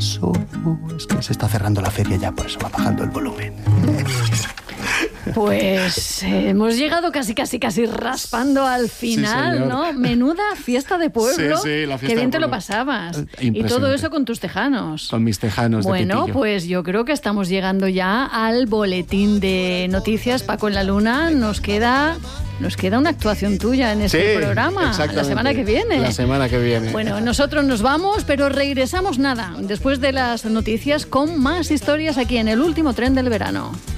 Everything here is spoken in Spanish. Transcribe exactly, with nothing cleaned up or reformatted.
paso. Es que se está cerrando la feria ya, por eso va bajando el volumen. Pues eh, hemos llegado casi, casi, casi raspando al final, sí, ¿no? Menuda fiesta de pueblo. Sí, sí, la fiesta Qué bien de te lo pueblo. pasabas. Y todo eso con tus tejanos. Con mis tejanos Bueno, de pitillo. pues yo creo que estamos llegando ya al boletín de noticias. Paco en la Luna, nos queda... Nos queda una actuación tuya en este Sí, programa, exactamente. la semana que viene. La semana que viene. Bueno, nosotros nos vamos, pero regresamos nada, después de las noticias, con más historias aquí en el último tren del verano.